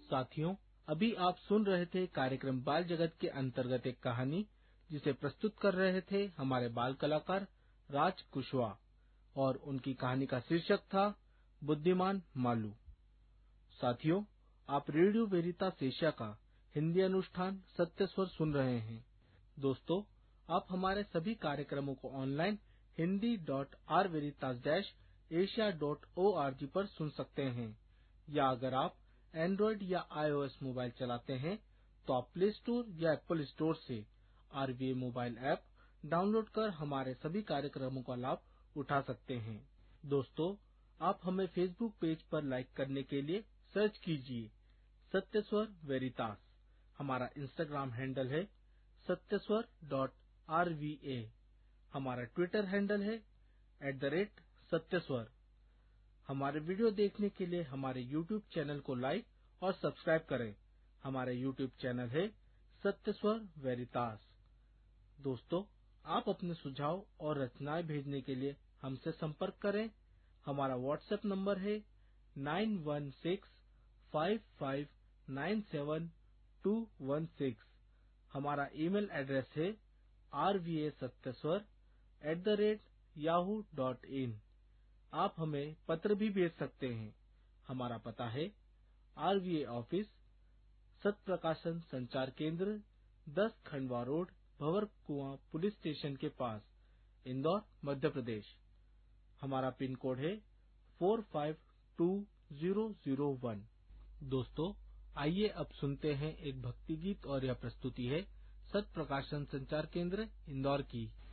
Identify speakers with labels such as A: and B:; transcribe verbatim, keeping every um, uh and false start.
A: साथियों, अभी आप सुन रहे थे कार्यक्रम बाल जगत के अंतर्गत एक कहानी, जिसे प्रस्तुत कर रहे थे हमारे बाल कलाकार राज कुशवाहा और उनकी कहानी का शीर्षक था बुद्धिमान मालू। साथियों, आप रेडियो वेरितास एशिया का हिंदी अनुष्ठान सत्य स्वर सुन रहे हैं। दोस्तों, आप हमारे सभी कार्यक्रमों को online Hindi dot are वेरितास dash Asia dot O R G पर सुन सकते हैं, या अगर आप एंड्रॉइड या आईओएस मोबाइल चलाते हैं तो आप प्ले स्टोर या एप्पल स्टोर से आरवीए मोबाइल ऐप डाउनलोड कर हमारे सभी कार्यक्रमों का लाभ उठा सकते हैं। दोस्तों, आप हमें फेसबुक पेज पर लाइक करने के लिए सर्च कीजिए सत्य स्वर वेरितास। हमारा इंस्टाग्राम हैंडल है सत्यस्वर डॉट आरवीए। हमारा ट्विटर हैंडल है एट द रेट सत्यस्वर। हमारे वीडियो देखने के लिए हमारे यूट्यूब चैनल को लाइक और सब्सक्राइब करें। हमारे यूट्यूब चैनल है सत्य स्वर वेरितास। दोस्तों, आप अपने सुझाव और रचनाएं भेजने के लिए हमसे संपर्क करें। हमारा व्हाट्सएप नंबर है nine one six five five nine seven to one six. हमारा ईमेल एड्रेस है rvasatyaswar at the rate Yahoo dot in. आप हमें पत्र भी भेज सकते हैं। हमारा पता है आरवीए ऑफिस, सत्य प्रकाशन संचार केंद्र, दस खंडवा रोड, भंवर कुआं पुलिस स्टेशन के पास, इंदौर, मध्य प्रदेश। हमारा पिन कोड है four five to zero zero one. दोस्तों, आइए अब सुनते हैं एक भक्ति गीत और यह प्रस्तुति है सत्य प्रकाशन संचार केंद्र इंदौर की।